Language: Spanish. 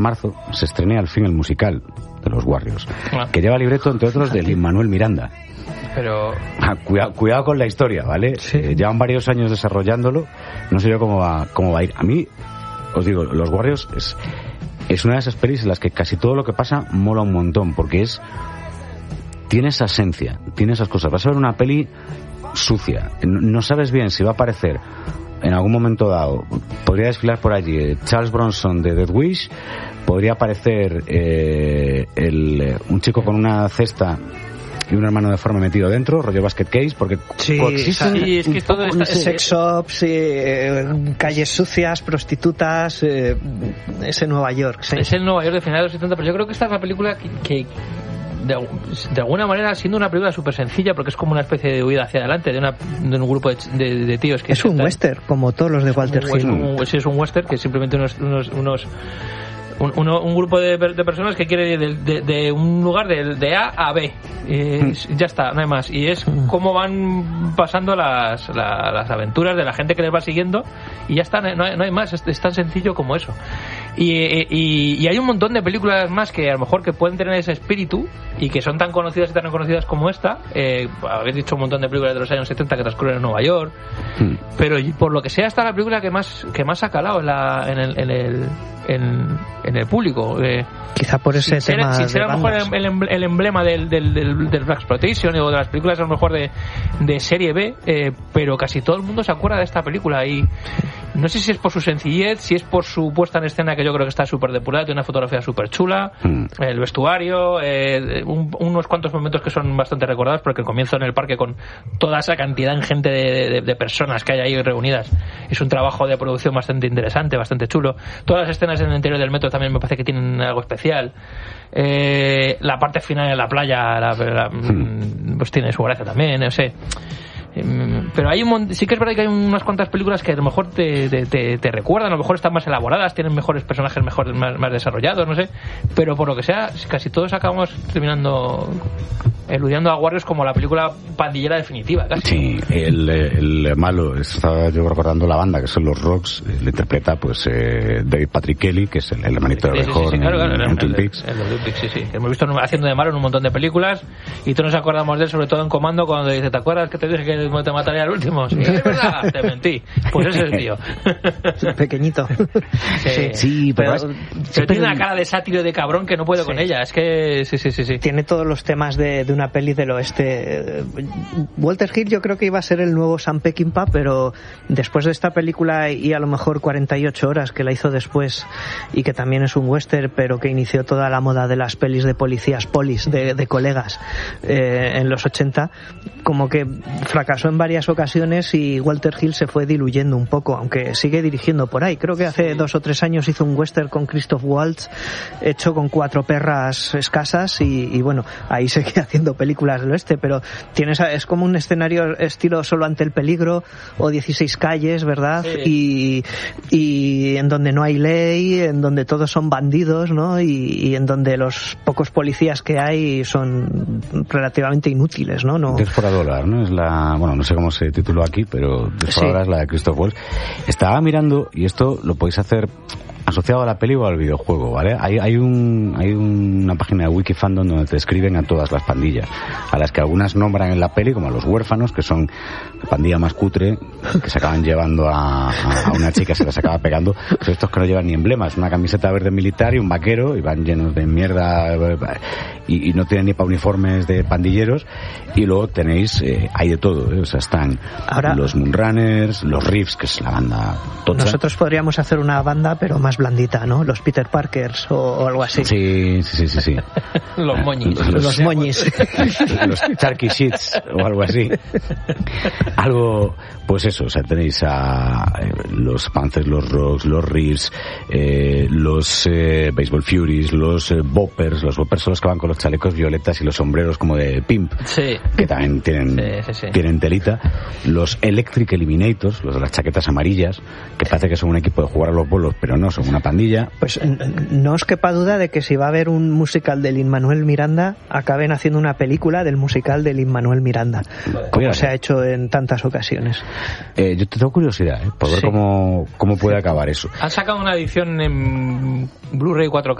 marzo se estrena al fin el musical de los Warriors, que lleva libreto, entre otros, de Lin-Manuel Miranda. Pero cuidado con la historia, ¿vale? Sí. Llevan varios años desarrollándolo, no sé yo cómo va a ir. A mí, os digo, los Warriors es una de esas pelis en las que casi todo lo que pasa mola un montón, porque tiene esa esencia, tiene esas cosas. Vas a ver una peli sucia, no sabes bien si va a aparecer en algún momento dado, podría desfilar por allí Charles Bronson de Death Wish, podría aparecer un chico con una cesta y un hermano deforme metido dentro, rollo basket case, porque coexisten. Sí, es que todo está... sex shops, calles sucias, prostitutas, ese Nueva York. ¿Sí? Es el Nueva York de finales de los 70, pero yo creo que esta es la película que de alguna manera, siendo una película súper sencilla, porque es como una especie de huida hacia adelante de un grupo de tíos que... Es un western, como todos los de Walter Hill. Es un western, que es simplemente un grupo de personas que quiere ir de un lugar de A a B. Ya está, no hay más. Y es cómo van pasando las aventuras de la gente que les va siguiendo, y ya está, no hay más. Es tan sencillo como eso. Y hay un montón de películas más que a lo mejor que pueden tener ese espíritu y que son tan conocidas y tan reconocidas como esta. Habéis dicho un montón de películas de los años 70 que transcurren en Nueva York, pero por lo que sea, esta es la película que más ha calado en el público. Quizá por ese tema sin ser a lo mejor el emblema del Black Exploitation o de las películas a lo mejor de serie B, pero casi todo el mundo se acuerda de esta película, y no sé si es por su sencillez, si es por su puesta en escena, que yo creo que está súper depurada, tiene una fotografía súper chula, el vestuario, unos cuantos momentos que son bastante recordados, porque el comienzo en el parque con toda esa cantidad ingente de personas que hay ahí reunidas es un trabajo de producción bastante interesante, bastante chulo. Todas las escenas en el interior del metro también me parece que tienen algo especial. La parte final en la playa pues tiene su gracia también, no sé. Pero sí que es verdad que hay unas cuantas películas que a lo mejor te recuerdan, a lo mejor están más elaboradas, tienen mejores personajes, más desarrollados, no sé, pero por lo que sea, casi todos acabamos terminando eludiendo a Warriors como la película pandillera definitiva, casi. Sí, el malo, estaba yo recordando la banda, que son los Rocks, le interpreta pues David Patrick Kelly, que es el hermanito de Horn en Twin Peaks. Sí. Hemos visto haciendo de malo en un montón de películas, y todos nos acordamos de él, sobre todo en Comando, cuando dice, ¿te acuerdas que te dije que te mataría al último? Sí, es verdad, te mentí. Pues ese es el tío. Pequeñito. Sí, pero tiene una cara de sátiro, de cabrón, que no puedo con ella. Es que sí. Tiene todos los temas de una peli del oeste. Walter Hill yo creo que iba a ser el nuevo Sam Peckinpah, pero después de esta película, y a lo mejor 48 horas que la hizo después, y que también es un western, pero que inició toda la moda de las pelis de policías, de colegas en los 80, como que fracasó en varias ocasiones, y Walter Hill se fue diluyendo un poco, aunque sigue dirigiendo por ahí. Creo que hace 2 o 3 años hizo un western con Christoph Waltz, hecho con 4 perras escasas, y bueno, ahí sigue haciendo películas del oeste, pero es como un escenario estilo Solo ante el peligro o 16 calles, ¿verdad? Sí. Y en donde no hay ley, en donde todos son bandidos, ¿no? Y en donde los pocos policías que hay son relativamente inútiles, ¿no? Death for a Dollar, ¿no? Es no sé cómo se tituló aquí, pero Death for a Dollar es la de Christoph Waltz. Estaba mirando, y esto lo podéis hacer asociado a la peli o al videojuego, ¿vale? Hay una página de Wikifandom donde te describen a todas las pandillas, a las que algunas nombran en la peli como a los huérfanos, que son la pandilla más cutre, que se acaban llevando a una chica, se las acaba pegando. Pues estos que no llevan ni emblemas, una camiseta verde militar y un vaquero, y van llenos de mierda, y no tienen ni para uniformes de pandilleros. Y luego tenéis, hay de todo, o sea, están ahora los Moonrunners, los Riffs, que es la banda tocha. Nosotros podríamos hacer una banda, pero más blandita, ¿no? Los Peter Parkers o algo así. Sí. Los moñis. Los moñis. Los Charky Sheets o algo así. Algo, pues eso, o sea, tenéis a los Panthers, los Rocks, los Riffs, los Baseball Furies, los Boppers. Los Boppers son los que van con los chalecos violetas y los sombreros como de pimp, Sí. que también tienen telita. Los Electric Eliminators, los de las chaquetas amarillas, que parece que son un equipo de jugar a los bolos, pero no, son una pandilla. Pues no os quepa duda de que si va a haber un musical de Lin-Manuel Miranda, acaben haciendo una película del musical de Lin-Manuel Miranda, como se ha hecho en tantas ocasiones. Yo tengo curiosidad por ver cómo puede acabar eso. Han sacado una edición en Blu-ray 4K